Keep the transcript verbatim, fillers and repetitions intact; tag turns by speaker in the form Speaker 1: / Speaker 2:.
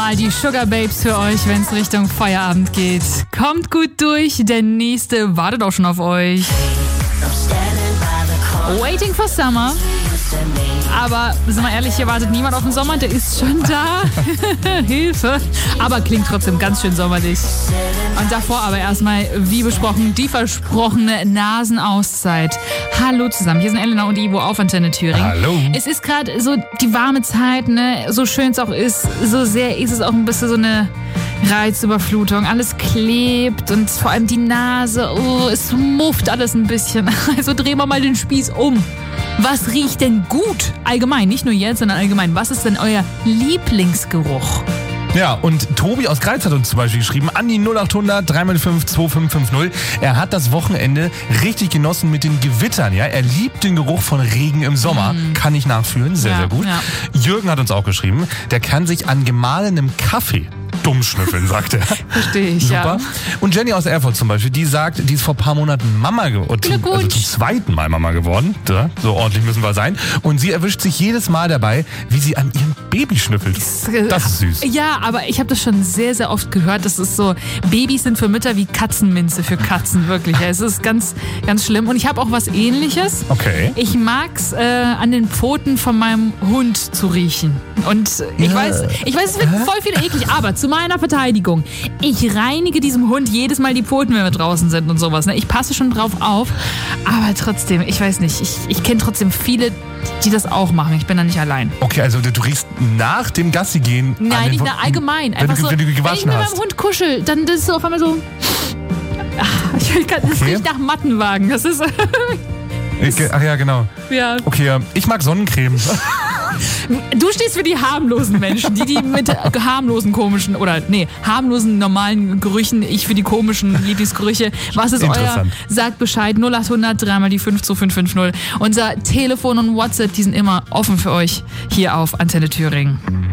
Speaker 1: Mal die Sugar Babes für euch, wenn es Richtung Feierabend geht. Kommt gut durch, der nächste wartet auch schon auf euch. Waiting for Summer. Aber, sind wir ehrlich, hier wartet niemand auf den Sommer, der ist schon da. Hilfe. Aber klingt trotzdem ganz schön sommerlich. Und davor aber erstmal, wie besprochen, die versprochene Nasenauszeit. Hallo zusammen, hier sind Elena und Ivo auf Antenne Thüringen.
Speaker 2: Hallo.
Speaker 1: Es ist gerade so die warme Zeit, ne? So schön es auch ist, so sehr ist es auch ein bisschen so eine Reizüberflutung. Alles klebt und vor allem die Nase, oh, es mufft alles ein bisschen. Also drehen wir mal den Spieß um. Was riecht denn gut? Allgemein, nicht nur jetzt, sondern allgemein. Was ist denn euer Lieblingsgeruch?
Speaker 2: Ja, und Tobi aus Greiz hat uns zum Beispiel geschrieben, an die null achthundert drei fünf zwei fünf fünf null. Er hat das Wochenende richtig genossen mit den Gewittern. Ja, er liebt den Geruch von Regen im Sommer. Mm. Kann ich nachfühlen, sehr,
Speaker 1: ja,
Speaker 2: sehr gut.
Speaker 1: Ja.
Speaker 2: Jürgen hat uns auch geschrieben, der kann sich an gemahlenem Kaffee dumm schnüffeln, sagt er.
Speaker 1: Verstehe ich,
Speaker 2: Super.
Speaker 1: Ja.
Speaker 2: Und Jenny aus Erfurt zum Beispiel, die sagt, die ist vor ein paar Monaten Mama geworden. Also zum zweiten Mal Mama geworden. Ja, so ordentlich müssen wir sein. Und sie erwischt sich jedes Mal dabei, wie sie an ihrem Baby schnüffelt. Das ist süß.
Speaker 1: Ja, aber ich habe das schon sehr, sehr oft gehört. Das ist so, Babys sind für Mütter wie Katzenminze für Katzen, wirklich. Es ist ganz, ganz schlimm. Und ich habe auch was Ähnliches.
Speaker 2: Okay.
Speaker 1: Ich mag's äh, an den Pfoten von meinem Hund zu riechen. Und ich
Speaker 2: ja.
Speaker 1: weiß, ich weiß, es wird voll viel eklig, aber zu meiner Verteidigung, ich reinige diesem Hund jedes Mal die Pfoten, wenn wir draußen sind und sowas. Ne? Ich passe schon drauf auf, aber trotzdem, ich weiß nicht, ich, ich kenne trotzdem viele, die das auch machen. Ich bin da nicht allein.
Speaker 2: Okay, also du riechst nach dem Gassi gehen.
Speaker 1: Nein, nicht nach, allgemein.
Speaker 2: Wenn
Speaker 1: Einfach
Speaker 2: du,
Speaker 1: so,
Speaker 2: wenn du
Speaker 1: wenn
Speaker 2: gewaschen
Speaker 1: ich mit
Speaker 2: hast.
Speaker 1: meinem Hund kuschel, dann das ist so auf einmal so. Ach, ich kann, das
Speaker 2: Okay.
Speaker 1: riecht nach Mattenwagen. Das ist.
Speaker 2: Ich, ach ja, genau.
Speaker 1: Ja.
Speaker 2: Okay, ich mag Sonnencreme.
Speaker 1: Du stehst für die harmlosen Menschen, die die mit harmlosen, komischen, oder nee, harmlosen, normalen Gerüchen, ich für die komischen Lieblingsgerüche. Was ist euer? Sagt Bescheid, null achthundert drei mal die fünf zwei fünf fünf null. Unser Telefon und WhatsApp, die sind immer offen für euch hier auf Antenne Thüringen.